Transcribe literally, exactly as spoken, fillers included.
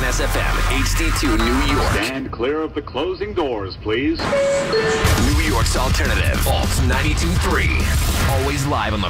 S F M, H D two, New York. Stand clear of the closing doors, please. New York's alternative, Alt ninety-two point three. Always live on the